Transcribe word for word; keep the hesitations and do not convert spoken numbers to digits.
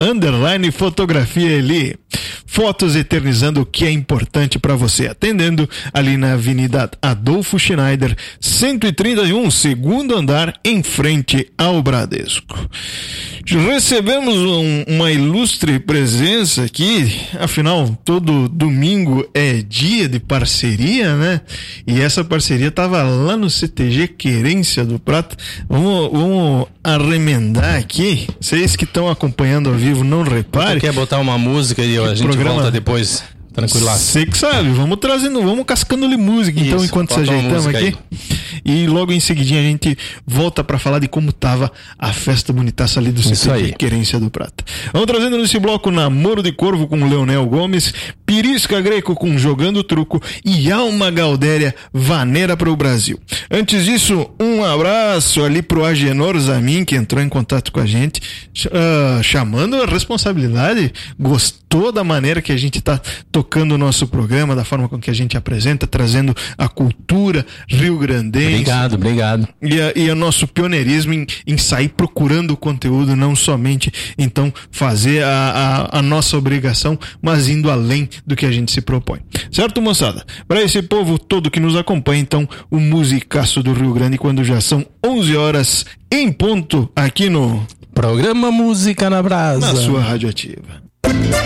underline fotografia Eli. Fotos eternizando o que é importante para você. Atendendo ali na Avenida Adolfo Schneider, cento e trinta e um, segundo andar, em frente ao Bradesco. Recebemos um, uma ilustre presença aqui, afinal, todo domingo é dia de parceria, né? E essa parceria tava lá no C T G Querência do Prata. Vamos, vamos arremendar aqui. Vocês que estão acompanhando ao vivo, não reparem. Quer botar uma música e a gente programa... volta depois? Tranquilo. Você que sabe, vamos trazendo, vamos cascando-lhe música, então, Isso, enquanto se ajeitamos aqui. Aí. E logo em seguidinha a gente volta pra falar de como tava a festa bonitaça ali do C T G Querência do Prata. Vamos trazendo nesse bloco Namoro de Corvo com Leonel Gomes, Pirisca Greco com Jogando Truco e Alma Galdéria, Vaneira pro Brasil. Antes disso, um abraço ali pro Agenor Zamin, que entrou em contato com a gente, uh, chamando a responsabilidade, gostou da maneira que a gente tá tocando o nosso programa, da forma com que a gente apresenta, trazendo a cultura rio-grandense. Obrigado, obrigado. E, a, e o nosso pioneirismo em, em sair procurando o conteúdo, não somente, então, fazer a, a, a nossa obrigação, mas indo além do que a gente se propõe. Certo, moçada? Para esse povo todo que nos acompanha, então, o musicaço do Rio Grande, quando já são onze horas em ponto, aqui no Programa Música na Brasa, na sua Rádio Ativa.